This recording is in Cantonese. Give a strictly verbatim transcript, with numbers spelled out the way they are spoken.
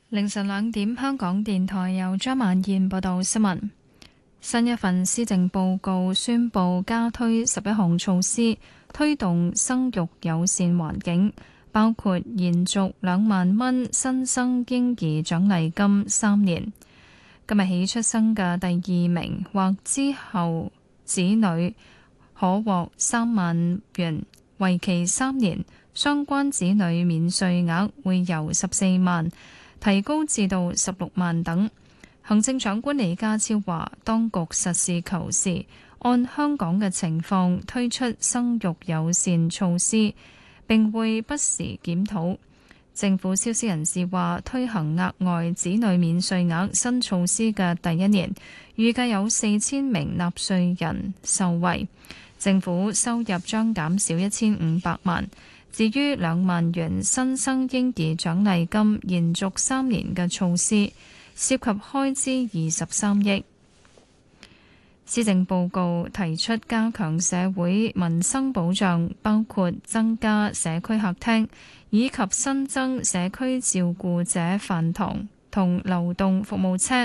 凌晨兩點，香港電台由張萬燕報道新聞。新一份施政報告宣布加推十一項措施，推動生育友善環境，包括延續兩萬蚊新生嬰兒獎勵金三年。今日起出生嘅第二名或之後子女可獲三萬元，為期三年。相關子女免稅額會由十四萬提高至到十六萬等。行政長官李家超話，當局實事求是，按香港嘅情況推出生育友善措施，並會不時檢討。政府消息人士話，推行額外子女免稅額新措施嘅第一年，預計有四千名納稅人受惠，政府收入將減少一千五百萬。至於兩萬元新生嬰兒獎勵金延續三年嘅措施，涉及開支二十三億。施政報告提出加強社會民生保障，包括增加社區客廳，以及新增社區照顧者飯堂同流動服務車。